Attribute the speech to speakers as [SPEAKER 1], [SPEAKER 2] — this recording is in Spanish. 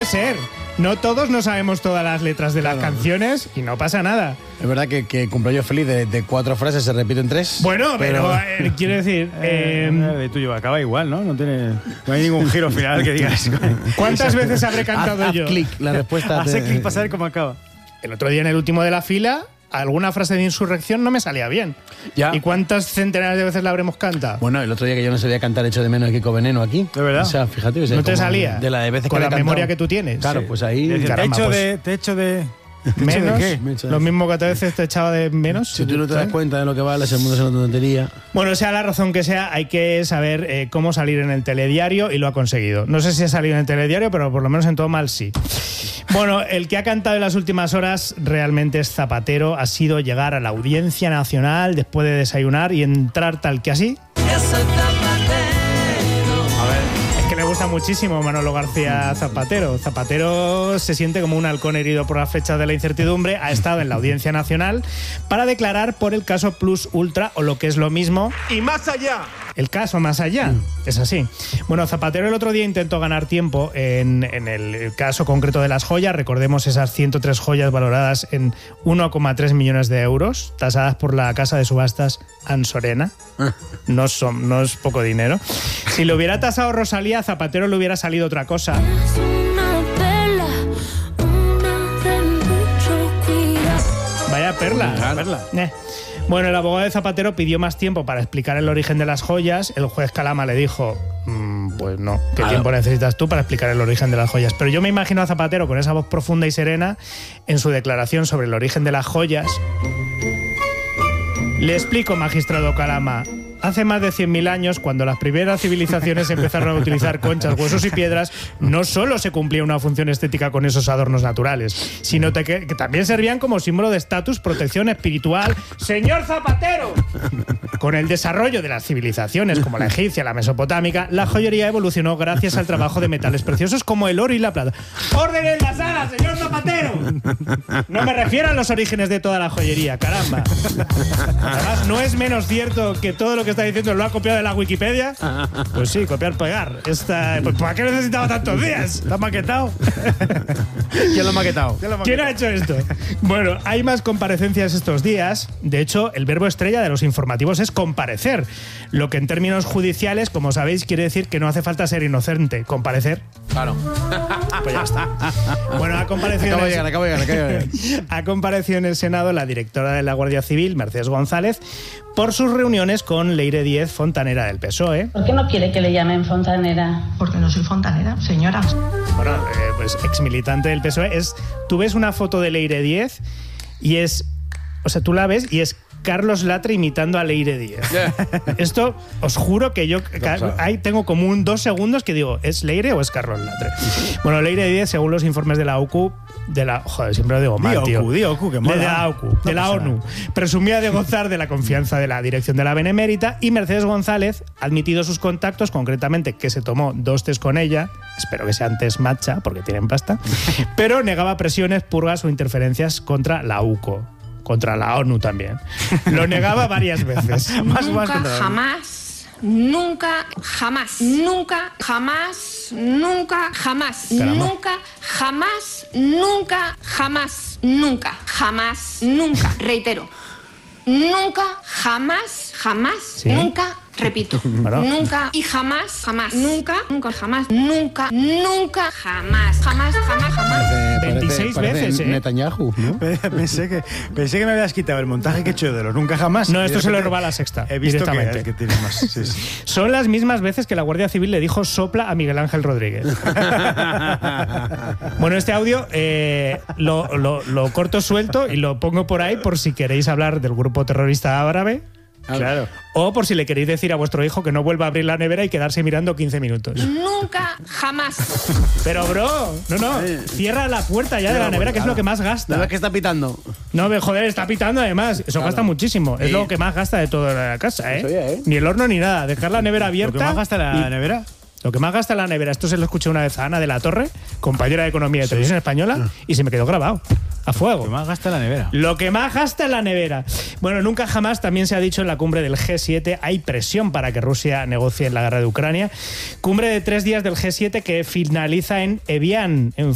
[SPEAKER 1] ser. No todos no sabemos todas las letras de las canciones y no pasa nada.
[SPEAKER 2] Es verdad que cumpleaños feliz de 4 frases se repiten 3.
[SPEAKER 1] Bueno, pero quiero decir...
[SPEAKER 3] El tuyo acaba igual, ¿no? No hay ningún giro final que digas.
[SPEAKER 1] ¿Cuántas veces habré cantado yo?
[SPEAKER 2] Haz clic, la respuesta.
[SPEAKER 3] Hace clic para saber cómo acaba.
[SPEAKER 1] El otro día en el último de la fila, alguna frase de insurrección no me salía bien.
[SPEAKER 2] Ya.
[SPEAKER 1] ¿Y cuántas centenares de veces la habremos cantado?
[SPEAKER 2] Bueno, el otro día que yo no sabía cantar Echo de menos de Kiko Veneno aquí.
[SPEAKER 3] ¿De verdad?
[SPEAKER 2] O sea, fíjate.
[SPEAKER 1] ¿No te salía?
[SPEAKER 2] De la de veces
[SPEAKER 1] con
[SPEAKER 2] que
[SPEAKER 1] la memoria que tú tienes.
[SPEAKER 2] Claro,
[SPEAKER 1] Sí.
[SPEAKER 2] pues ahí...
[SPEAKER 1] Caramba,
[SPEAKER 3] Te echo de...
[SPEAKER 1] ¿Menos?
[SPEAKER 3] ¿De qué?
[SPEAKER 1] Lo mismo que a veces te echaba de menos.
[SPEAKER 2] Si tú no te das cuenta de lo que vale, ese mundo es una tontería.
[SPEAKER 1] Bueno, sea la razón que sea, hay que saber cómo salir en el telediario y lo ha conseguido. No sé si ha salido en el telediario, pero por lo menos en todo mal sí. Bueno, el que ha cantado en las últimas horas realmente es Zapatero. Ha sido llegar a la Audiencia Nacional después de desayunar y entrar tal que así. Le gusta muchísimo Manolo García Zapatero. Zapatero se siente como un halcón herido por las flechas de la incertidumbre. Ha estado en la Audiencia Nacional para declarar por el caso Plus Ultra, o lo que es lo mismo,
[SPEAKER 4] y más allá.
[SPEAKER 1] El caso más allá. Es así. Bueno, Zapatero el otro día intentó ganar tiempo en el caso concreto de las joyas. Recordemos esas 103 joyas valoradas en 1,3 millones de euros, tasadas por la casa de subastas Ansorena. No es poco dinero. Si lo hubiera tasado Rosalía, a Zapatero le hubiera salido otra cosa. Vaya perla. Bueno, el abogado de Zapatero pidió más tiempo para explicar el origen de las joyas. El juez Calama le dijo, pues no, ¿qué tiempo necesitas tú para explicar el origen de las joyas? Pero yo me imagino a Zapatero con esa voz profunda y serena en su declaración sobre el origen de las joyas. Le explico, magistrado Calama. Hace más de 100.000 años, cuando las primeras civilizaciones empezaron a utilizar conchas, huesos y piedras, no solo se cumplía una función estética con esos adornos naturales, sino que también servían como símbolo de estatus, protección espiritual. ¡Señor Zapatero! Con el desarrollo de las civilizaciones como la egipcia, la mesopotámica, la joyería evolucionó gracias al trabajo de metales preciosos como el oro y la plata. ¡Orden en la sala, señor Zapatero! No me refiero a los orígenes de toda la joyería, caramba. Además, no es menos cierto que todo lo que está diciendo lo ha copiado de la Wikipedia. Pues sí, copiar, pegar. Pues ¿para qué necesitaba tantos días? ¿Lo has maquetado?
[SPEAKER 2] ¿Quién lo ha maquetado?
[SPEAKER 1] ¿Quién ha hecho esto? Bueno, hay más comparecencias estos días. De hecho, el verbo estrella de los informativos es comparecer. Lo que en términos judiciales, como sabéis, quiere decir que no hace falta ser inocente. Comparecer.
[SPEAKER 2] Claro.
[SPEAKER 1] Pues ya está. Bueno, ha comparecido ha comparecido en el Senado la directora de la Guardia Civil, Mercedes González, por sus reuniones con Leire Díez, fontanera del PSOE.
[SPEAKER 5] ¿Por qué no quiere que le llamen fontanera?
[SPEAKER 6] Porque no soy fontanera, señora.
[SPEAKER 1] Bueno, pues exmilitante del PSOE. Tú ves una foto de Leire Díez y es... O sea, tú la ves y es Carlos Latre imitando a Leire Díez. Esto, os juro que yo ahí tengo como 2 segundos que digo, ¿es Leire o es Carlos Latre? Bueno, Leire Díez, según los informes de la OCU, siempre lo digo mal, tío.
[SPEAKER 3] Di OCU, que mola.
[SPEAKER 1] De la OCU, de la ONU. Presumía de gozar de la confianza de la dirección de la Benemérita, y Mercedes González ha admitido sus contactos, concretamente que se tomó 2 tés con ella, espero que sean tés matcha, porque tienen pasta, pero negaba presiones, purgas o interferencias contra la UCO. Contra la ONU también. Lo negaba varias veces.
[SPEAKER 7] Nunca, jamás, nunca, jamás, nunca, jamás, nunca, jamás, nunca, jamás, nunca, jamás, nunca, jamás, nunca, reitero, nunca, jamás, jamás, nunca. Repito, nunca y jamás, jamás, nunca, nunca, jamás, nunca, nunca, jamás, jamás, jamás, jamás.
[SPEAKER 1] 26 veces,
[SPEAKER 2] Netanyahu, ¿no?
[SPEAKER 3] Pensé que me habías quitado el montaje que he hecho de los nunca jamás.
[SPEAKER 1] No, esto se lo roba La Sexta.
[SPEAKER 3] He visto
[SPEAKER 1] directamente.
[SPEAKER 3] que tienes más. Sí.
[SPEAKER 1] Son las mismas veces que la Guardia Civil le dijo sopla a Miguel Ángel Rodríguez. Bueno, este audio lo corto suelto y lo pongo por ahí por si queréis hablar del grupo terrorista árabe.
[SPEAKER 3] Claro.
[SPEAKER 1] O por si le queréis decir a vuestro hijo que no vuelva a abrir la nevera y quedarse mirando 15 minutos.
[SPEAKER 7] Nunca, jamás.
[SPEAKER 1] Pero, bro, no. Cierra la puerta ya de la nevera, que es lo que más gasta.
[SPEAKER 2] ¿No ves que está pitando?
[SPEAKER 1] No, joder, está pitando además. Eso gasta muchísimo. Es lo que más gasta de toda la casa, ¿eh? Ni el horno ni nada. Dejar la nevera abierta.
[SPEAKER 3] ¿Lo que más gasta la nevera?
[SPEAKER 1] Lo que más gasta la nevera. Esto se lo escuché una vez a Ana de la Torre, compañera de Economía de Televisión Española, y se me quedó grabado. A fuego.
[SPEAKER 3] Lo que más gasta la nevera.
[SPEAKER 1] Lo que más gasta en la nevera. Bueno, nunca jamás también se ha dicho en la cumbre del G7. Hay presión para que Rusia negocie en la guerra de Ucrania. Cumbre de 3 días del G7 que finaliza en Evian, en